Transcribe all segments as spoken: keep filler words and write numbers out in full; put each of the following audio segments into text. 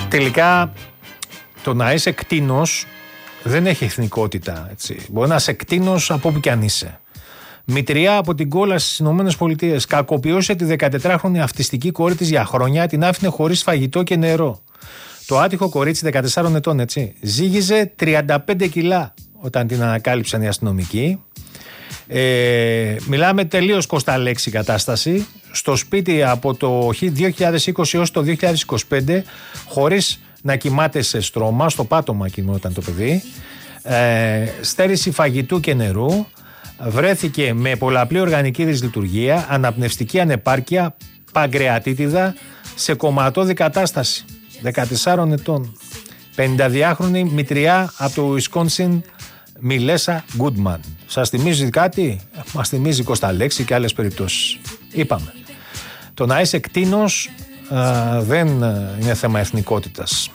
Τελικά το να είσαι κτήνος δεν έχει εθνικότητα, έτσι. Μπορεί να είσαι κτήνος από όπου κι αν είσαι. Μητριά από την κόλαση στις Ηνωμένες Πολιτείες κακοποιούσε τη δεκατετράχρονη αυτιστική κόρη της για χρόνια, την άφηνε χωρίς φαγητό και νερό. Το άτυχο κορίτσι δεκατεσσάρων ετών, έτσι, ζύγιζε τριάντα πέντε κιλά όταν την ανακάλυψαν οι αστυνομικοί. Ε, μιλάμε τελείως κοσταλέξη κατάσταση. Στο σπίτι από το δύο χιλιάδες είκοσι έως το δύο χιλιάδες είκοσι πέντε, χωρίς να κοιμάται σε στρώμα, στο πάτωμα κοιμόταν το παιδί, ε, στέρηση φαγητού και νερού, βρέθηκε με πολλαπλή οργανική δυσλειτουργία, αναπνευστική ανεπάρκεια, παγκρεατίτιδα, σε κομματώδη κατάσταση, δεκατεσσάρων ετών. πενηνταδυάχρονη μητριά από το Ουισκόνσιν, Μιλέσα Γκούντμαν. Σας θυμίζει κάτι? Μας θυμίζει Κοσταλέξη και άλλες περιπτώσεις. Είπαμε. Το να είσαι κτήνος α, δεν είναι θέμα εθνικότητας.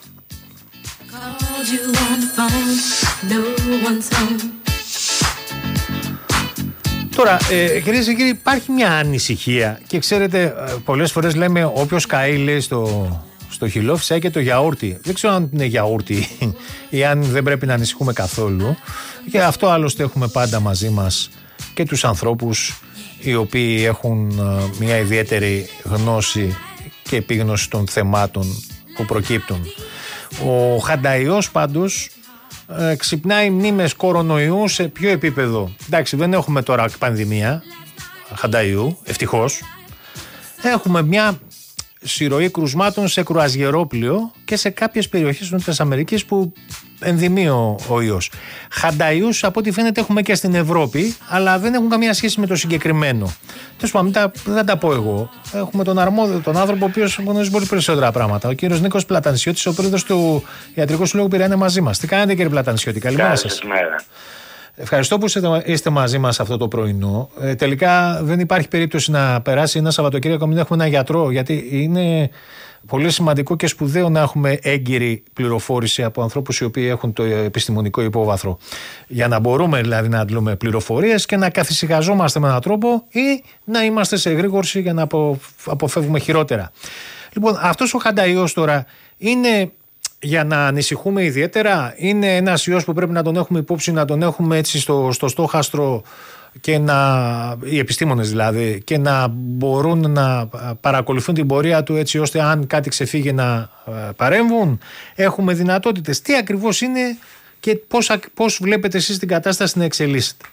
Τώρα, ε, κυρίες και κύριοι, υπάρχει μια ανησυχία και ξέρετε, πολλές φορές λέμε όποιος καεί, λέει, στο, στο χυλό φυσάει και το γιαούρτι. Δεν ξέρω αν είναι γιαούρτι ή αν δεν πρέπει να ανησυχούμε καθόλου. Και αυτό άλλωστε έχουμε πάντα μαζί μας και τους ανθρώπους οι οποίοι έχουν μια ιδιαίτερη γνώση και επίγνωση των θεμάτων που προκύπτουν. Ο Χανταϊός πάντως ε, ξυπνάει μνήμες κορονοϊού σε ποιο επίπεδο? Εντάξει, δεν έχουμε τώρα πανδημία Χανταϊού, ευτυχώς. Έχουμε μια συρροή κρουσμάτων σε κρουαζιερόπλοιο και σε κάποιες περιοχές της Αμερικής που ενδυμεί ο, ο ιός. Χανταϊούς από ό,τι φαίνεται έχουμε και στην Ευρώπη, αλλά δεν έχουν καμία σχέση με το συγκεκριμένο. Τέλος πάντων, δεν θα τα πω εγώ. Έχουμε τον αρμόδιο, τον άνθρωπο ο οποίος γνωρίζει πολύ περισσότερα πράγματα. Ο κύριος Νίκος Πλατανσιώτης, ο πρόεδρος του Ιατρικού Συλλόγου Πειραιά, είναι μαζί μας. Τι κάνετε, κύριε Πλατανσιώτη? Καλημέρα σας. Ευχαριστώ που είστε μαζί μας αυτό το πρωινό. Ε, τελικά δεν υπάρχει περίπτωση να περάσει ένα Σαββατοκύριακο μην έχουμε ένα γιατρό, γιατί είναι πολύ σημαντικό και σπουδαίο να έχουμε έγκυρη πληροφόρηση από ανθρώπους οι οποίοι έχουν το επιστημονικό υπόβαθρο. Για να μπορούμε δηλαδή να αντλούμε πληροφορίες και να καθησυχαζόμαστε με έναν τρόπο ή να είμαστε σε εγρήγορση για να απο, αποφεύγουμε χειρότερα. Λοιπόν, αυτός ο Χανταϊός τώρα είναι για να ανησυχούμε ιδιαίτερα? Είναι ένας ιός που πρέπει να τον έχουμε υπόψη, να τον έχουμε έτσι στο, στο στόχαστρο και να, οι επιστήμονες δηλαδή, και να μπορούν να παρακολουθούν την πορεία του έτσι ώστε αν κάτι ξεφύγει να παρέμβουν? Έχουμε δυνατότητες? Τι ακριβώς είναι και πώς, πώς βλέπετε εσείς την κατάσταση να εξελίσσεται?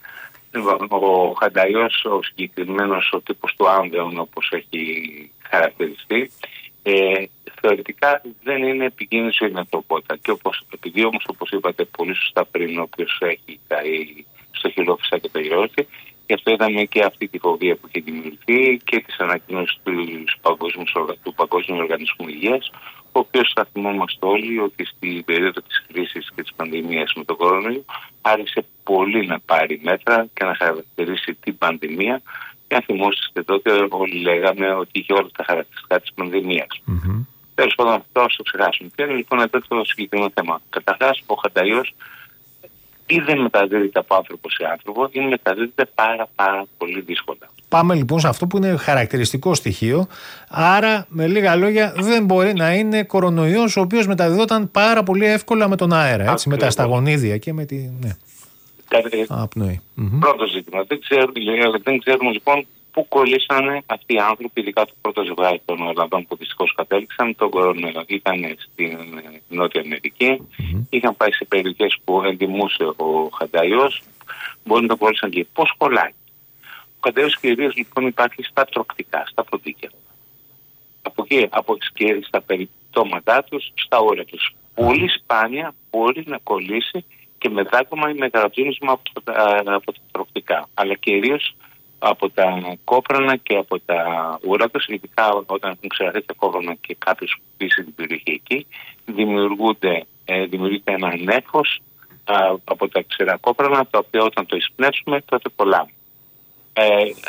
Ο Χανταϊός, ο συγκεκριμένος, ο τύπος του Άμβεων όπως έχει χαρακτηριστεί, ε, θεωρητικά δεν είναι επικίνδυνος η νευροπότα. Και όπως, επειδή όμως, όπως είπατε πολύ σωστά πριν, ο οποίος έχει καεί στο χυλό φυσά και το γιαούρτι, γι' αυτό είδαμε και αυτή τη φοβία που έχει δημιουργηθεί και τις ανακοινώσεις του, του Παγκόσμιου Οργανισμού Υγείας, ο οποίος θα θυμόμαστε όλοι ότι στην περίοδο της κρίσης και της πανδημίας με τον κορονοϊό άρχισε πολύ να πάρει μέτρα και να χαρακτηρίσει την πανδημία. Και αν θυμόσαστε τότε, όλοι λέγαμε ότι είχε όλα τα χαρακτηριστικά της πανδημίας. Mm-hmm. Τέλος πάντων, αυτό ας το ξεχάσουμε. Και είναι λοιπόν εδώ το συγκεκριμένο θέμα. Καταρχάς, ο Χανταϊός ή δεν μεταδίδεται από άνθρωπο σε άνθρωπο, ή μεταδίδεται πάρα, πάρα πολύ δύσκολα. Πάμε λοιπόν σε αυτό που είναι χαρακτηριστικό στοιχείο. Άρα, με λίγα λόγια, δεν μπορεί να είναι κορονοϊός ο οποίος μεταδιδόταν πάρα πολύ εύκολα με τον αέρα, έτσι, με τα σταγονίδια και με τη. Ναι. Απνοή. Πρώτο ζήτημα. Δεν ξέρουμε, δεν ξέρουμε λοιπόν πού κολλήσανε αυτοί οι άνθρωποι, ειδικά το πρώτο ζευγάρι των Ολλανδών που δυστυχώς κατέληξαν τον κορονοϊό. Ήταν στην Νότια Αμερική, mm-hmm. είχαν πάει σε περιοχές που ενδημούσε ο Χανταϊός, μπορεί να το κολλήσαν και πώς κολλάει. Ο Χανταϊός κυρίως λοιπόν υπάρχει στα τροκτικά, στα ποντίκια. Από εκεί, από και στα περιπτώματά τους, στα όρια τους. Mm-hmm. Πολύ σπάνια μπορεί να κολλήσει και με δάκωμα ή με καρατζούνισμα από τα, από τα τροκτικά, αλλά κυρίως από τα κόπρανα και από τα ουρά τους, ειδικά όταν έχουν ξεραθεί τα κόπρανα και κάποιος πείσει την περιοχή εκεί, δημιουργούνται, ε, δημιουργείται ένα νέφος α, από τα ξερά κόπρανα, τα οποία όταν το εισπνεύσουμε τότε κολλάμε. Ε,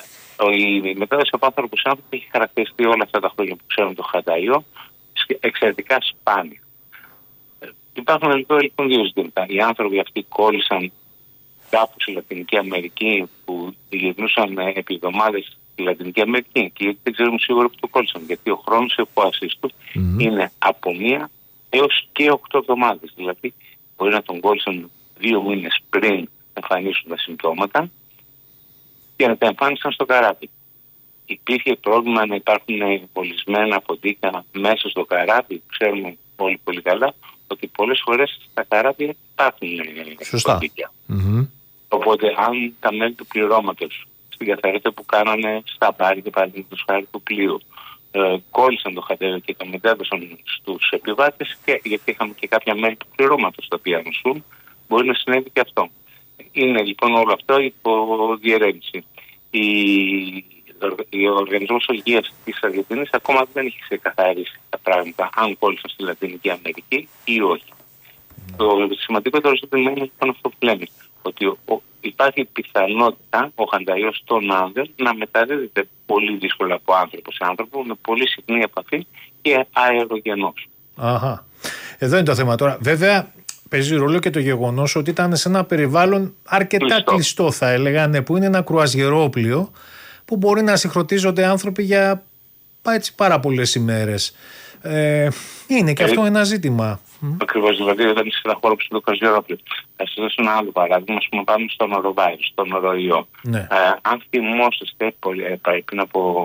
η μετάδοση από άνθρωπο σε άνθρωπο έχει χαρακτηριστεί όλα αυτά τα χρόνια που ξέρουν το Χανταϊό εξαιρετικά σπάνια. Υπάρχουν λοιπόν δύο ζητήματα. Οι άνθρωποι αυτοί κόλλησαν κάπου στη Λατινική Αμερική, που γυρνούσαν επί εβδομάδες στη Λατινική Αμερική, και δεν ξέρουμε σίγουρα που το κόλλησαν, γιατί ο χρόνος επόασης του mm-hmm. είναι από μία έως και οκτώ εβδομάδες. Δηλαδή μπορεί να τον κόλλησαν δύο μήνες πριν εμφανίσουν τα συμπτώματα και να τα εμφάνισαν στο καράβι. Υπήρχε πρόβλημα να υπάρχουν μολυσμένα ποντίκια μέσα στο καράβι. Ξέρουμε όλοι πολύ καλά ότι πολλές φορές στα καράβια υπάρχουν ποντίκια. Mm-hmm. Οπότε αν τα μέλη του πληρώματος στην καθαρότητα που κάνανε στα μπάρι και παραδείγματος χάρη του πλοίου ε, κόλλησαν το χαντέλο και τα μετέδωσαν στους επιβάτες, και, γιατί είχαμε και κάποια μέλη του πληρώματος τα οποία νοσούν, μπορεί να συνέβη και αυτό. Είναι λοιπόν όλο αυτό υπό διερεύνηση. Η, ο Οργανισμός Υγείας της Αργεντινής ακόμα δεν έχει ξεκαθαρίσει τα πράγματα αν κόλλησαν στη Λατινική Αμερική ή όχι. Mm. Το σημαντικότερο ζήτημα είναι λοιπόν αυτό που λέμε, ότι ο, ο, υπάρχει πιθανότητα ο χανταϊός στον άνδρων να μεταδίδεται πολύ δύσκολα από άνθρωπο σε άνθρωπο, με πολύ συχνή επαφή και αερογενώς. Αχα. Εδώ είναι το θέμα τώρα. Βέβαια, παίζει ρόλο και το γεγονός ότι ήταν σε ένα περιβάλλον αρκετά κλειστό, κλειστό θα έλεγαν, που είναι ένα κρουαζιερόπλοιο που μπορεί να συγχρονίζονται άνθρωποι για έτσι, πάρα πολλές ημέρες. Ε, είναι και ε, αυτό ένα ζήτημα. Ακριβώς, δηλαδή όταν είσαι σε ένα χώρο που είναι το κρουαζιερόπλοιο. Θα σας δώσω ένα άλλο παράδειγμα. Ας πούμε, πάμε στο νοροβάιρους, στο νοροϊό. Ναι. Ε, αν θυμόσαστε πριν από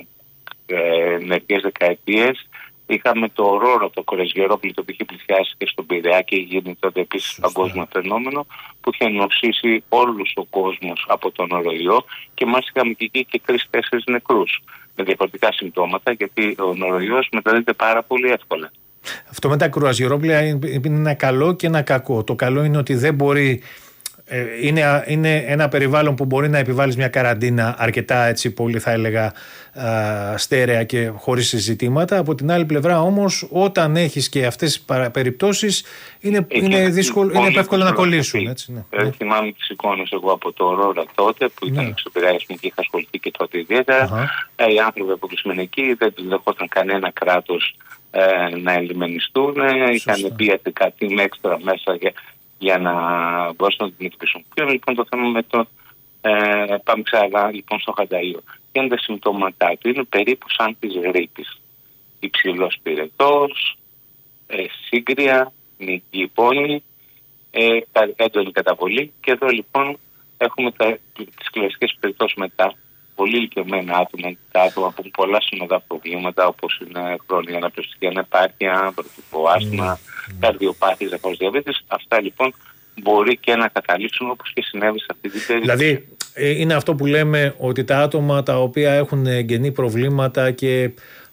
ε, μερικές δεκαετίες, είχαμε το Ορόρο, το κρουαζιερόπλοιο, το οποίο είχε πλησιάσει και στον Πειραιά και γίνει τότε επίσης παγκόσμιο φαινόμενο, που είχε νοσήσει όλος ο κόσμος από τον νοροϊό, και μάλιστα είχαμε και εκεί και τρεις-τέσσερις νεκρούς με διαφορετικά συμπτώματα, γιατί ο νοροϊός μεταδίδεται πάρα πολύ εύκολα. Αυτό με τα κρουαζιερόπλοια είναι ένα καλό και ένα κακό. Το καλό είναι ότι δεν μπορεί. Είναι, είναι ένα περιβάλλον που μπορεί να επιβάλλεις μια καραντίνα αρκετά έτσι πολύ θα έλεγα α, στέρεα και χωρίς συζητήματα. Από την άλλη πλευρά όμως, όταν έχεις και αυτές τις παρα, περιπτώσεις είναι, είναι, δύσκολο, είναι εύκολο να κολλήσουν. Έτσι, ναι. Ε, θυμάμαι τις εικόνες εγώ από το Ρόρα τότε που ήταν ναι. στο Πειραιά και είχα ασχοληθεί και τότε ιδιαίτερα. Ε, οι άνθρωποι αποκλεισμένοι εκεί δεν τους δεχόταν κανένα κράτος ε, να ελιμενιστούν. Είχαν πει ιατρικά team έξτρα μέσα για για να μπορέσουν να την αντιμετωπίσουν. Ποιο είναι λοιπόν το θέμα με το ε, πάμε ξανά λοιπόν στο χανταΐο. Ποια είναι τα συμπτώματά του? Είναι περίπου σαν της γρίπης. Υψηλός πυρετός, ε, σύγκρια, νική πόνη, ε, έντονη καταβολή, και εδώ λοιπόν έχουμε τα, τις κλασικές περιπτώσεις μετά. Πολύ ηλικιωμένα άτομα, τα άτομα που έχουν πολλά συνοδά προβλήματα, όπως είναι χρόνια αναπνευστική ανεπάρκεια, πρωτοτυπικό άσθμα, mm. καρδιοπάθειες, δεχώς διαβήτης. Αυτά λοιπόν μπορεί και να καταλήξουν όπως και συνέβη σε αυτή την περίπτωση. Δηλαδή είναι αυτό που λέμε, ότι τα άτομα τα οποία έχουν εγγενή προβλήματα και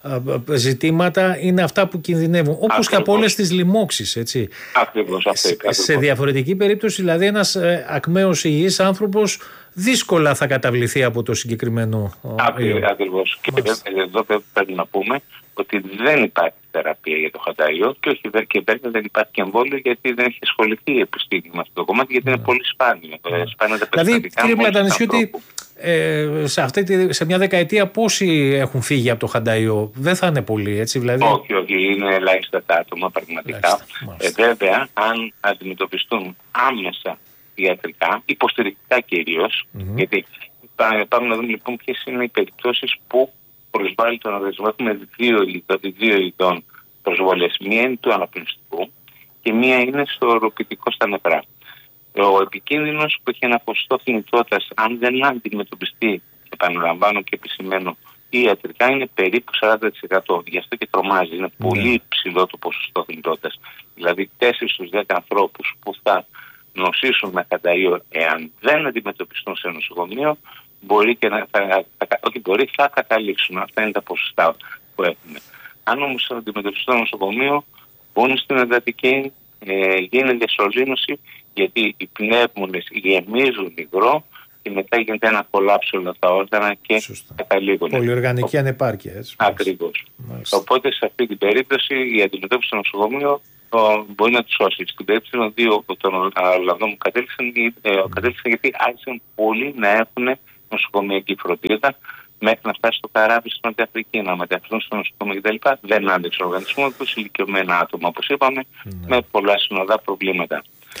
ζητήματα είναι αυτά που κινδυνεύουν. Όπως ακριβώς. Και από όλες τις λοιμώξεις, έτσι. Ακριβώς, αυτό, ακριβώς. Σε διαφορετική περίπτωση, δηλαδή, ένας ακμαίος υγιής άνθρωπος δύσκολα θα καταβληθεί από το συγκεκριμένο ιό. Ακριβώς. Και εδώ πρέπει να πούμε ότι δεν υπάρχει θεραπεία για το χανταϊό, και όχι και βέβαια δεν υπάρχει και εμβόλιο, γιατί δεν έχει ασχοληθεί η επιστήμη με αυτό το κομμάτι, γιατί είναι πολύ σπάνιο. Δηλαδή, κύριε Πλατανισιώτη, Ε, σε, αυτή τη, σε μια δεκαετία πόσοι έχουν φύγει από το χανταϊό? Δεν θα είναι πολλοί, έτσι δηλαδή? Όχι, όχι, είναι ελάχιστα τα άτομα πραγματικά. Ε, βέβαια, αν αντιμετωπιστούν άμεσα ιατρικά, υποστηρικτικά κυρίως, mm-hmm. γιατί πάμε να δούμε λοιπόν ποιες είναι οι περιπτώσεις που προσβάλλει τον οργανισμό. Έχουμε δύο, δύο ειδών προσβολές. Μία είναι του αναπνευστικού και μία είναι στο οροπητικό στα νεφρά. Ο επικίνδυνος που έχει ένα ποσοστό θνητότητας, αν δεν αντιμετωπιστεί, επαναλαμβάνω και επισημαίνω, ιατρικά, είναι περίπου σαράντα τοις εκατό. Γι' αυτό και τρομάζει. Είναι mm. πολύ υψηλό το ποσοστό θνητότητας. Δηλαδή τέσσερα στους δέκα ανθρώπους που θα νοσήσουν με χανταϊό, εάν δεν αντιμετωπιστούν σε νοσοκομείο, μπορεί και να θα, θα, όχι μπορεί, θα καταλήξουν. Αυτά είναι τα ποσοστά που έχουμε. Αν όμως αντιμετωπιστούν στο νοσοκομείο, μπουν στην εντατική, ε, γίνεται διασωλήνωση, γιατί οι πνεύμονες γεμίζουν υγρό και μετά γίνεται ένα κολάψο όλα τα όργανα και καταλήγουν. Πολυοργανική ανεπάρκεια. Έτσι. Ακριβώς. Μάλιστα. Οπότε σε αυτή την περίπτωση η αντιμετώπιση στο νοσοκομείο το, μπορεί να τους σώσει. Στην περίπτωση των δύο των Ολλανδών μου κατέληξαν, ε, κατέληξαν γιατί άρχισαν πολλοί να έχουν νοσοκομειακή φροντίδα μέχρι να φτάσει στο καράβι στην Νότια Αφρική, να μεταφερθούν στο νοσοκομείο κτλ. Δεν άντεξε ο οργανισμός του, ηλικιωμένα άτομα, όπως είπαμε, mm. με πολλά συνοδά προβλήματα.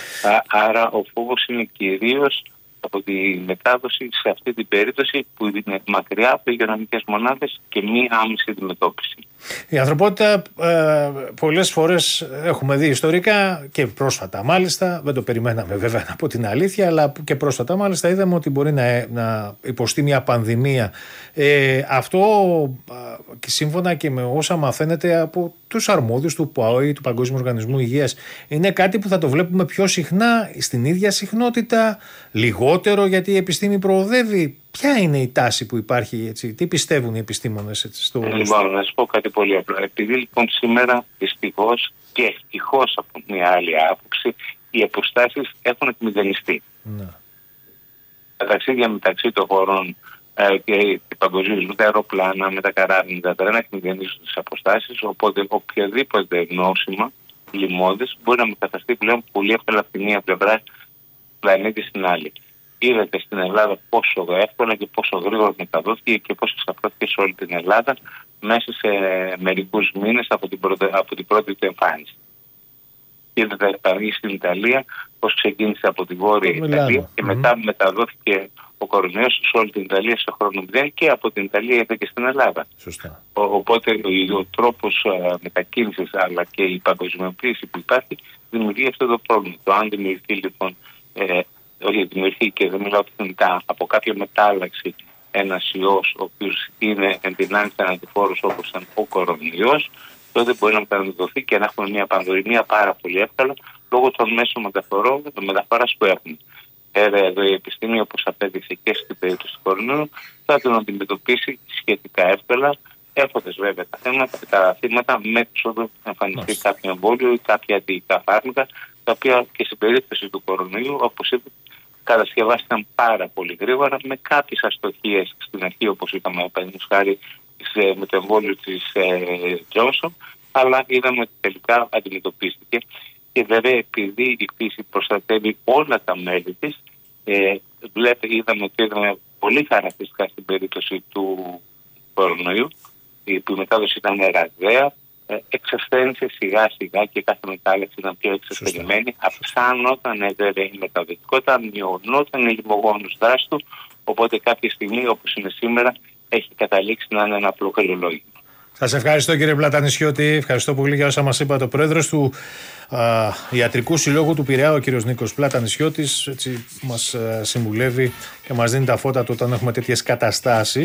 Άρα ο φόβος είναι κυρίως από τη μετάδοση σε αυτή την περίπτωση που είναι μακριά από υγειονομικές μονάδες και μη άμεση αντιμετώπιση. Η ανθρωπότητα ε, πολλές φορές έχουμε δει ιστορικά και πρόσφατα μάλιστα, δεν το περιμέναμε βέβαια από την αλήθεια, αλλά και πρόσφατα μάλιστα είδαμε ότι μπορεί να, να υποστεί μια πανδημία. Ε, αυτό και σύμφωνα και με όσα μαθαίνετε από τους αρμόδιους του ΠΟΑΗ, του Παγκόσμιου Οργανισμού Υγείας, είναι κάτι που θα το βλέπουμε πιο συχνά, στην ίδια συχνότητα, λιγότερο, γιατί η επιστήμη προοδεύει. Ποια είναι η τάση που υπάρχει, έτσι, τι πιστεύουν οι επιστήμονες, έτσι, στο... Λοιπόν, να σου πω κάτι πολύ απλό. Επειδή λοιπόν σήμερα δυστυχώς και ευτυχώς από μια άλλη άποψη οι αποστάσεις έχουν εκμηδενιστεί. Ναι. Τα ταξίδια μεταξύ των χωρών ε, και παγκοσμίως με τα αεροπλάνα, με τα καράβια, τα τρένα εκμηδενίζουν τις αποστάσεις, οπότε οποιαδήποτε νόσημα, λοιμώδες, μπορεί να μεταφραστεί πλέον πολύ εύκολα από τη μία πλευρά του πλανήτη στην άλλη. Είδατε στην Ελλάδα πόσο εύκολα και πόσο γρήγορα μεταδόθηκε και πόσο εξαπλώθηκε σε όλη την Ελλάδα μέσα σε μερικούς μήνες από την πρώτη, από την πρώτη του εμφάνιση. Είδατε στην Ιταλία πώς ξεκίνησε από την Βόρεια Ιταλία και μετά mm-hmm. μεταδόθηκε ο κορονοϊός σε όλη την Ιταλία σε χρόνο μηδέν και από την Ιταλία είδατε και στην Ελλάδα. Σωστά. Ο, οπότε ο, ο τρόπος uh, μετακίνησης αλλά και η παγκοσμιοποίηση που υπάρχει δημιουργεί αυτό το πρόβλημα. Το αν δημιουργεί λοιπόν ε, όχι δημιουργεί και δεν μιλάω τεχνικά, από κάποια μετάλλαξη ένας ιός ο οποίος είναι ενδυνάμει θανατηφόρος όπως ήταν ο κορονοϊός, τότε μπορεί να μεταδοθεί και να έχουμε μια πανδημία πάρα πολύ εύκολα λόγω των μέσων μεταφοράς που έχουμε. Άρα εδώ η επιστήμη, όπως απέδειξε και στην περίπτωση του κορονοϊού, θα τον αντιμετωπίσει σχετικά εύκολα, έχοντας βέβαια τα θέματα και τα θύματα με τους να εμφανιστεί κάποιο εμβόλιο ή κάποια αντιϊκά φάρμακα, τα οποία και στην περίπτωση του κορονοϊού, όπως είπα, κατασκευάστηκαν πάρα πολύ γρήγορα με κάποιες αστοχίες στην αρχή, όπως είπαμε, παραδείγματος χάρη με το εμβόλιο της Johnson, αλλά είδαμε ότι τελικά αντιμετωπίστηκε. Και βέβαια, επειδή η φύση προστατεύει όλα τα μέλη της, ε, βλέπετε, είδαμε ότι είδαμε πολύ χαρακτηριστικά στην περίπτωση του κορονοϊού, που η μετάδοση ήταν ραγδαία, ε, εξασθένησε σιγά σιγά και κάθε μετάλλαξη ήταν πιο εξασθενημένη, αυξάνονταν βέβαια η μεταδοτικότητα, μειωνόταν η λιμογόνους δράση του, οπότε κάποια στιγμή όπως είναι σήμερα έχει καταλήξει να είναι ένα απλό χελολόγημα. Σας ευχαριστώ κύριε Πλατανισιώτη, ευχαριστώ πολύ για όσα μας είπατε. Ο πρόεδρος του α, Ιατρικού Συλλόγου του Πειραιά, ο κύριος Νίκος Πλατανισιώτης, έτσι μας α, συμβουλεύει και μας δίνει τα φώτα του όταν έχουμε τέτοιες καταστάσεις.